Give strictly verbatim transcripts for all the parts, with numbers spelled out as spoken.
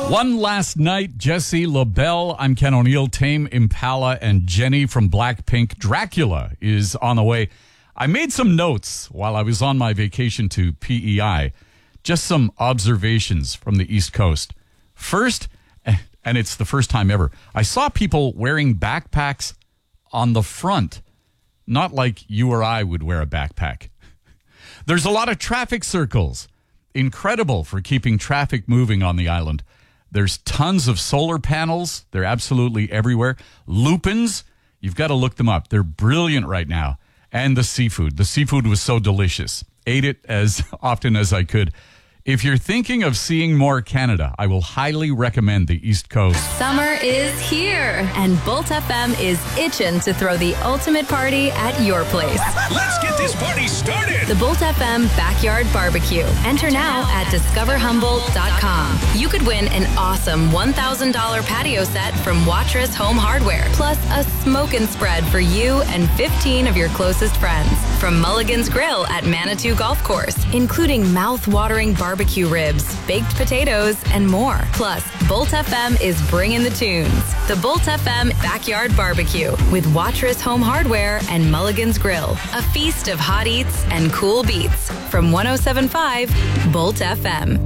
One last night, Jesse LaBelle. I'm Ken O'Neill, Tame Impala, and Jenny from Blackpink. Dracula is on the way. I made some notes while I was on my vacation to P E I. Just some observations from the East Coast. First, and it's the first time ever, I saw people wearing backpacks on the front. Not like you or I would wear a backpack. There's a lot of traffic circles. Incredible for keeping traffic moving on the island. There's tons of solar panels. They're absolutely everywhere. Lupins, you've got to look them up. They're brilliant right now. And the seafood. The seafood was so delicious. Ate it as often as I could. If you're thinking of seeing more Canada, I will highly recommend the East Coast. Summer is here, and Bolt F M is itching to throw the ultimate party at your place. Let's get this party started! The Bolt F M Backyard Barbecue. Enter now at discover humboldt dot com. You could win an awesome one thousand dollars patio set from Watrous Home Hardware, plus a smoke and spread for you and fifteen of your closest friends. From Mulligan's Grill at Manitou Golf Course, including mouth-watering barbecue barbecue ribs, baked potatoes, and more. Plus, Bolt F M is bringing the tunes. The Bolt F M Backyard Barbecue with Watrous Home Hardware and Mulligan's Grill. A feast of hot eats and cool beats. From one oh seven point five Bolt F M.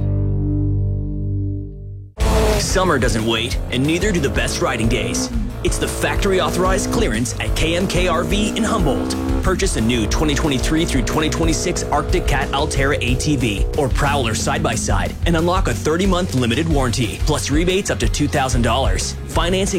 Summer doesn't wait, and neither do the best riding days. It's the factory authorized clearance at K M K R V in Humboldt. Purchase a new twenty twenty-three through twenty twenty-six Arctic Cat Altera A T V or Prowler side-by-side and unlock a thirty month limited warranty, plus rebates up to two thousand dollars. Financing